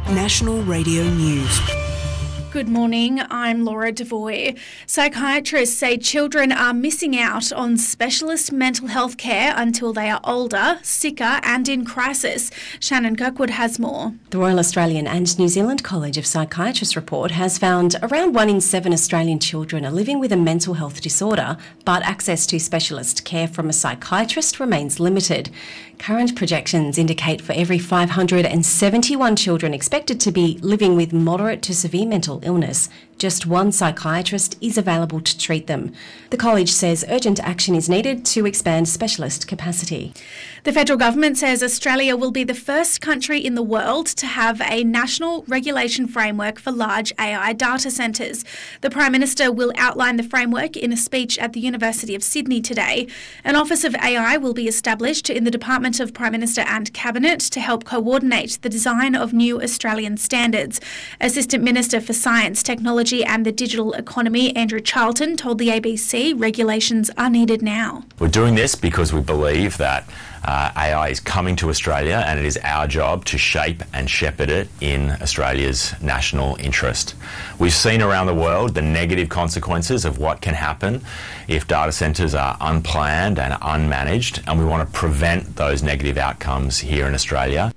National Radio News. Good morning, I'm Laura Devoy. Psychiatrists say children are missing out on specialist mental health care until they are older, sicker and in crisis. Shannon Kirkwood has more. The Royal Australian and New Zealand College of Psychiatrists report has found around 1 in 7 Australian children are living with a mental health disorder, but access to specialist care from a psychiatrist remains limited. Current projections indicate for every 571 children expected to be living with moderate to severe mental illness, just one psychiatrist is available to treat them. The college says urgent action is needed to expand specialist capacity. The federal government says Australia will be the first country in the world to have a national regulation framework for large AI data centres. The Prime Minister will outline the framework in a speech at the University of Sydney today. An Office of AI will be established in the Department of Prime Minister and Cabinet to help coordinate the design of new Australian standards. Assistant Minister for Science, Technology and the Digital Economy, Andrew Charlton, told the ABC regulations are needed now. We're doing this because we believe that AI is coming to Australia and it is our job to shape and shepherd it in Australia's national interest. We've seen around the world the negative consequences of what can happen if data centres are unplanned and unmanaged, and we want to prevent those negative outcomes here in Australia.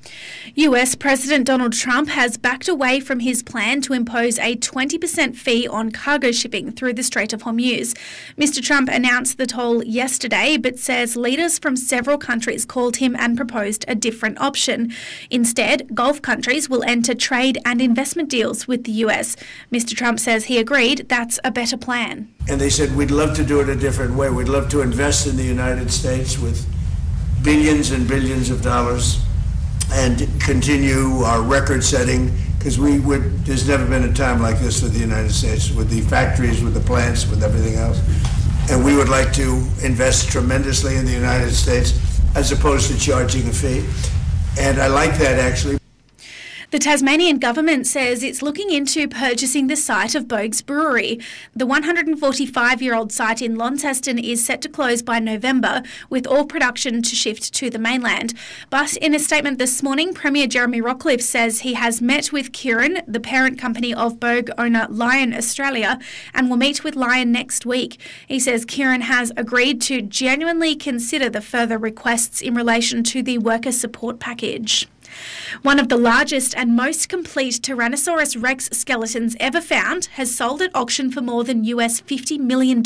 US President Donald Trump has backed away from his plan to impose a 20% fee on cargo shipping through the Strait of Hormuz. Mr. Trump announced the toll yesterday, but says leaders from several countries called him and proposed a different option. Instead, Gulf countries will enter trade and investment deals with the US. Mr. Trump says he agreed that's a better plan. And they said, we'd love to do it a different way. We'd love to invest in the United States with billions and billions of dollars and continue our record setting, because there's never been a time like this for the United States, with the factories, with the plants, with everything else. And we would like to invest tremendously in the United States as opposed to charging a fee. And I like that, actually. The Tasmanian government says it's looking into purchasing the site of Boag's Brewery. The 145-year-old site in Launceston is set to close by November, with all production to shift to the mainland. But in a statement this morning, Premier Jeremy Rockliff says he has met with Kirin, the parent company of Boag owner Lion Australia, and will meet with Lion next week. He says Kirin has agreed to genuinely consider the further requests in relation to the worker support package. One of the largest and most complete Tyrannosaurus Rex skeletons ever found has sold at auction for more than US $50 million.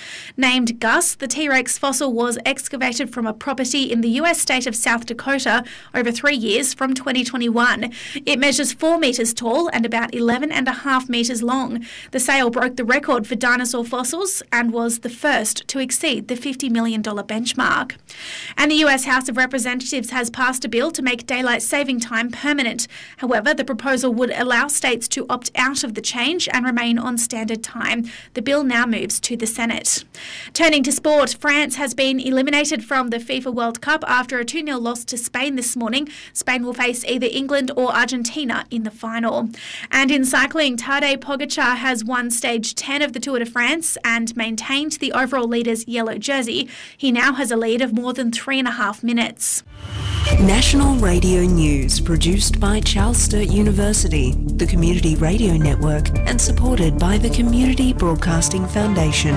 Named Gus, the T-Rex fossil was excavated from a property in the US state of South Dakota over 3 years from 2021. It measures 4 metres tall and about 11.5 metres long. The sale broke the record for dinosaur fossils and was the first to exceed the $50 million benchmark. And the US House of Representatives has passed a bill to make daylight saving time permanent. However, the proposal would allow states to opt out of the change and remain on standard time. The bill now moves to the Senate. Turning to sport, France has been eliminated from the FIFA World Cup after a 2-0 loss to Spain this morning. Spain will face either England or Argentina in the final. And in cycling, Tadej Pogačar has won stage 10 of the Tour de France and maintained the overall leader's yellow jersey. He now has a lead of more than 3.5 minutes. National Radio News, produced by Charles Sturt University, the Community Radio Network, and supported by the Community Broadcasting Foundation.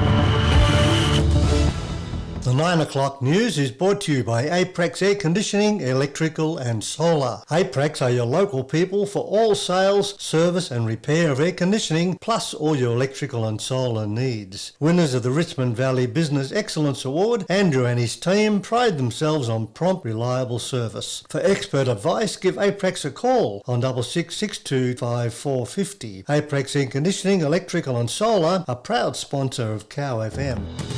The 9 o'clock news is brought to you by Aprex Air Conditioning, Electrical and Solar. Aprex are your local people for all sales, service and repair of air conditioning, plus all your electrical and solar needs. Winners of the Richmond Valley Business Excellence Award, Andrew and his team pride themselves on prompt, reliable service. For expert advice, give Aprex a call on 6662 5450. Aprex Air Conditioning, Electrical and Solar, a proud sponsor of Cow FM.